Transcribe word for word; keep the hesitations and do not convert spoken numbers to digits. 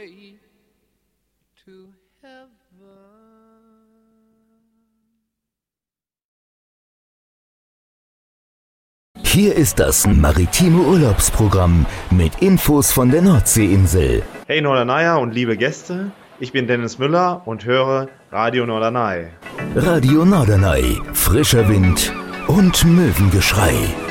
way to heaven. Hier ist das maritime Urlaubsprogramm mit Infos von der Nordseeinsel. Hey Norderney und liebe Gäste, ich bin Dennis Müller und höre Radio Norderney. Radio Norderney, frischer Wind und Möwengeschrei.